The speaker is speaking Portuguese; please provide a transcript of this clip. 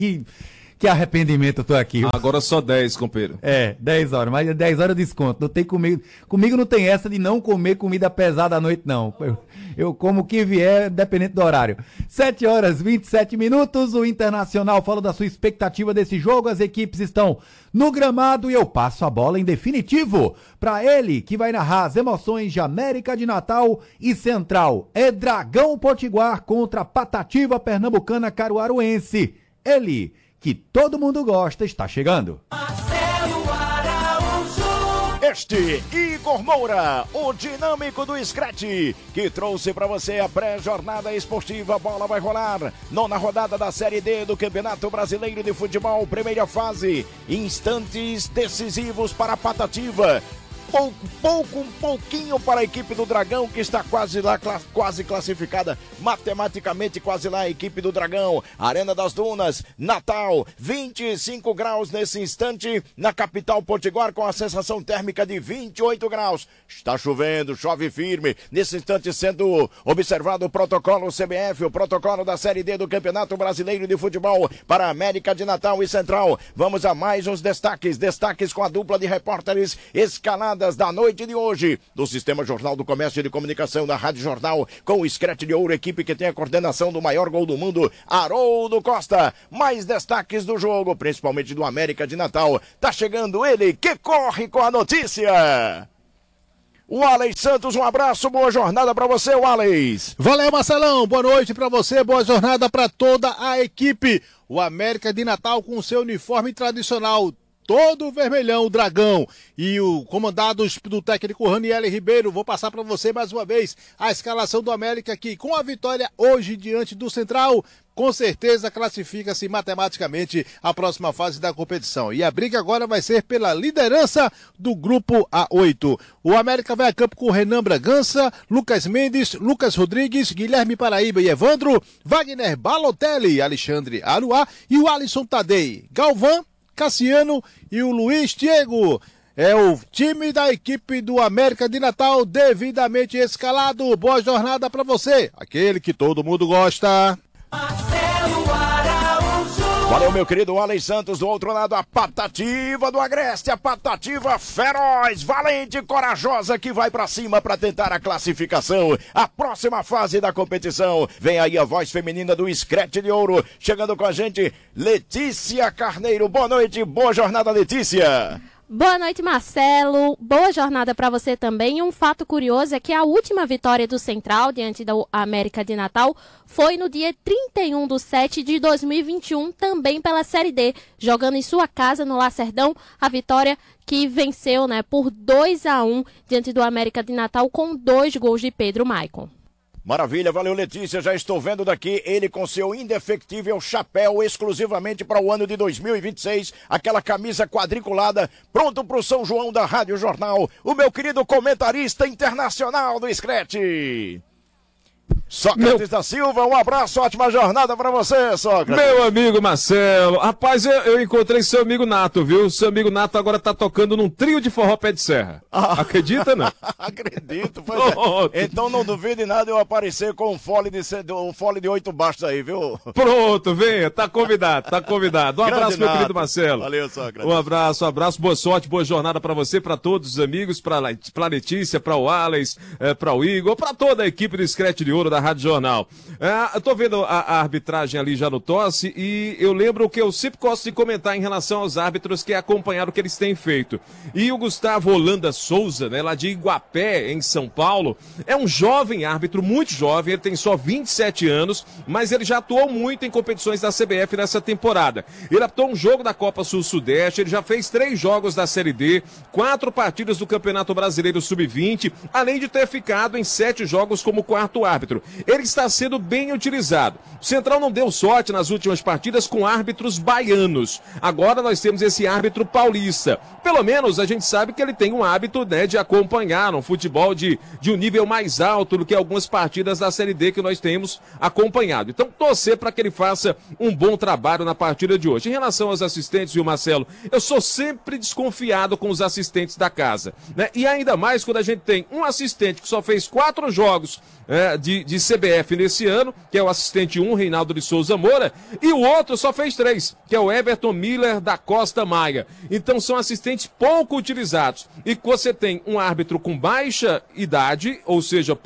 Que arrependimento eu tô aqui. Agora só 10, companheiro. 10 horas, mas 10 horas de desconto. Não tem comigo não tem essa de não comer comida pesada à noite, não. Eu como o que vier, dependente do horário. 7 horas 27 minutos, o Internacional fala da sua expectativa desse jogo. As equipes estão no gramado e eu passo a bola em definitivo para ele, que vai narrar as emoções de América de Natal e Central. É Dragão Potiguar contra Patativa Pernambucana Caruaruense. Ele, que todo mundo gosta, está chegando. Este Igor Moura, o dinâmico do Scratch, que trouxe para você a pré-jornada esportiva. A bola vai rolar. Nona rodada da Série D do Campeonato Brasileiro de Futebol, primeira fase. Instantes decisivos para a Patativa. Um pouquinho para a equipe do Dragão, que está quase classificada, matematicamente quase lá a equipe do Dragão. Arena das Dunas, Natal, 25 graus nesse instante, na capital potiguar, com a sensação térmica de 28 graus. Está chovendo, chove firme, nesse instante sendo observado o protocolo CBF, o protocolo da Série D do Campeonato Brasileiro de Futebol para a América de Natal e Central. Vamos a mais uns destaques com a dupla de repórteres escalada da noite de hoje, do Sistema Jornal do Comércio e de Comunicação da Rádio Jornal, com o Scratch de Ouro, equipe que tem a coordenação do maior gol do mundo, Haroldo Costa. Mais destaques do jogo, principalmente do América de Natal. Tá chegando ele, que corre com a notícia. O Alex Santos, um abraço, boa jornada para você, Alex. Valeu, Marcelão, boa noite para você, boa jornada para toda a equipe. O América de Natal com seu uniforme tradicional, todo vermelhão, o Dragão, e o comandados do técnico Raniel Ribeiro. Vou passar para você mais uma vez a escalação do América, que com a vitória hoje diante do Central, com certeza classifica-se matematicamente a próxima fase da competição. E a briga agora vai ser pela liderança do grupo A8. O América vai a campo com Renan Bragança, Lucas Mendes, Lucas Rodrigues, Guilherme Paraíba e Evandro, Wagner Balotelli, Alexandre Aruá e o Alisson Tadei, Galvão, Cassiano e o Luiz Diego. É o time da equipe do América de Natal devidamente escalado. Boa jornada para você, aquele que todo mundo gosta. Valeu, meu querido Alex Santos. Do outro lado, a Patativa do Agreste, a Patativa feroz, valente e corajosa, que vai pra cima pra tentar a classificação, a próxima fase da competição. Vem aí a voz feminina do Scratch de Ouro, chegando com a gente, Letícia Carneiro. Boa noite, boa jornada, Letícia. Boa noite, Marcelo. Boa jornada para você também. E um fato curioso é que a última vitória do Central diante da América de Natal foi no dia 31/7 de 2021, também pela Série D, jogando em sua casa no Lacerdão, a vitória que venceu, por 2-1 diante do América de Natal com 2 gols de Pedro Maicon. Maravilha, valeu, Letícia, já estou vendo daqui ele com seu indefectível chapéu exclusivamente para o ano de 2026, aquela camisa quadriculada, pronto para o São João da Rádio Jornal, o meu querido comentarista internacional do Scratch. Sócrates da Silva, um abraço, ótima jornada pra você, Sócrates. Meu amigo Marcelo, rapaz, eu encontrei seu amigo Nato, viu? Seu amigo Nato agora tá tocando num trio de forró pé de serra. Acredita, não? Acredito, pois é. Então não duvide nada eu aparecer com um fole de 8 baixos aí, viu? Pronto, venha, tá convidado. Um abraço, meu querido Marcelo. Valeu, Sócrates. Um abraço, boa sorte, boa jornada pra você, pra todos os amigos, pra Letícia, pra o Alex, pra o Igor, pra toda a equipe do Scratch de Ouro da Rádio Jornal. Eu tô vendo a arbitragem ali já no tosse e eu lembro que eu sempre gosto de comentar em relação aos árbitros, que é acompanhar o que eles têm feito. E o Gustavo Holanda Souza, lá de Iguapé, em São Paulo, é um jovem árbitro, muito jovem, ele tem só 27 anos, mas ele já atuou muito em competições da CBF nessa temporada. Ele apitou um jogo da Copa Sul-Sudeste, ele já fez 3 jogos da Série D, 4 partidas do Campeonato Brasileiro Sub-20, além de ter ficado em 7 jogos como quarto árbitro. Ele está sendo bem utilizado. O Central não deu sorte nas últimas partidas com árbitros baianos. Agora nós temos esse árbitro paulista. Pelo menos a gente sabe que ele tem um hábito, de acompanhar um futebol de um nível mais alto do que algumas partidas da Série D que nós temos acompanhado. Então torcer para que ele faça um bom trabalho na partida de hoje. Em relação aos assistentes, viu, Marcelo? Eu sou sempre desconfiado com os assistentes da casa, E ainda mais quando a gente tem um assistente que só fez 4 jogos de CBF nesse ano, que é o assistente 1, Reinaldo de Souza Moura, e o outro só fez 3, que é o Everton Miller da Costa Maia. Então são assistentes pouco utilizados. E você tem um árbitro com baixa idade, ou seja,